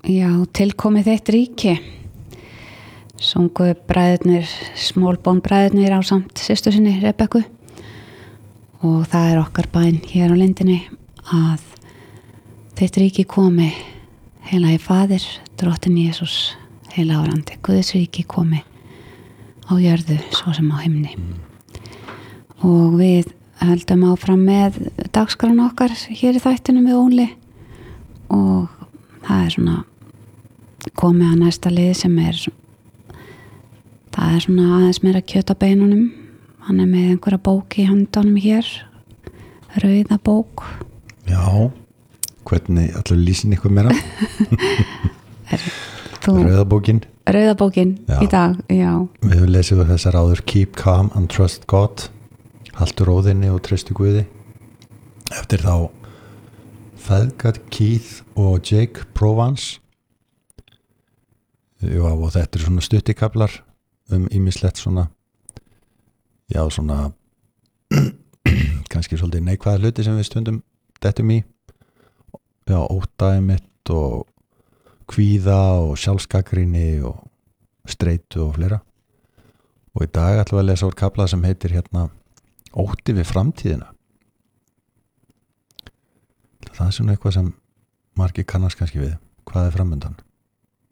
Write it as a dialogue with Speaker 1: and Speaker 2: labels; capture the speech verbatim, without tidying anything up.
Speaker 1: já, tilkomið þitt ríki sungu bræðurnir smólbón bræðurnir á samt systur sinni Rebekku og það er okkar bæn hér á lindinni að þitt ríki komi heilagi faðir, drottin Jesús heila árandi, Guðs ríki komi á jörðu svo sem á himni mm. og við höldum áfram með dagskrána okkar hér í þættinum við Óli og það er svona komið að næsta lið sem er það er svona aðeins meira kjöt á beinunum hann er með einhverja bók í höndunum hér rauða bók
Speaker 2: já, hvernig allir lýsin ykkur meira rauða bókin
Speaker 1: rauða bókin í dag, já
Speaker 2: við höfum lesið þessar áður Keep Calm and Trust God haltu róðinni og treystu Guði eftir þá Feðgat Keith og Jake Provance já, og þetta er svona stuttikablar um ýmislegt svona já, svona kannski svolítið neikvæða hluti sem við stundum dettum í já, óttaði mitt og kvíða og sjálfsgagnrýni og streitu og fleira og í dag ætlum við að lesa úr kafla sem heitir hérna ótti við framtíðina það er svona eitthvað sem margir kannast kannski við hvað er framundan